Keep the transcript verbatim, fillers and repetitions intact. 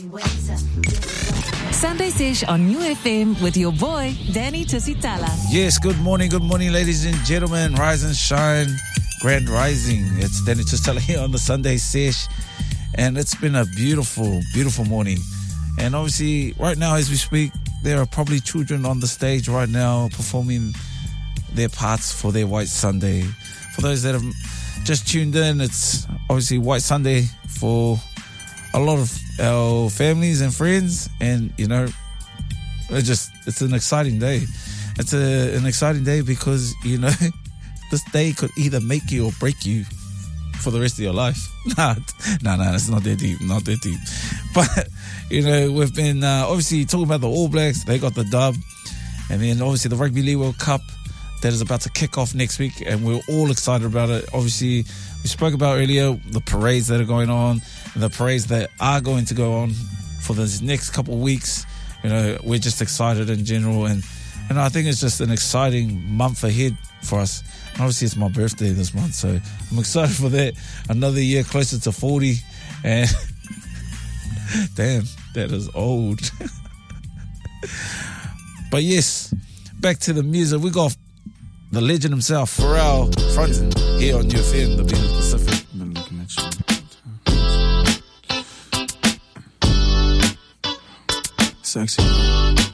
Sunday Sesh on U F M with your boy, Danny Tusitala. Yes, good morning, good morning, ladies and gentlemen. Rise and shine, grand rising. It's Danny Tusitala here on the Sunday Sesh. And it's been a beautiful, beautiful morning. And obviously, right now as we speak, there are probably children on the stage right now performing their parts for their White Sunday. For those that have just tuned in, it's obviously White Sunday for a lot of our families and friends, and you know, it's just it's an exciting day. It's a, an exciting day because you know this day could either make you or break you for the rest of your life. Nah, no, no, it's not that deep, not that deep. But you know, we've been uh, obviously talking about the All Blacks. They got the dub, and then obviously the Rugby League World Cup that is about to kick off next week, and we're all excited about it. Obviously, we spoke about earlier the parades that are going on, and the parades that are going to go on for this next couple of weeks. You know, we're just excited in general, and and I think it's just an exciting month ahead for us. And obviously, it's my birthday this month, so I'm excited for that. Another year closer to forty, and damn, that is old. But yes, back to the music. We got the legend himself, Pharrell, fronting here on U F M, the Beat of the Pacific. Sexy.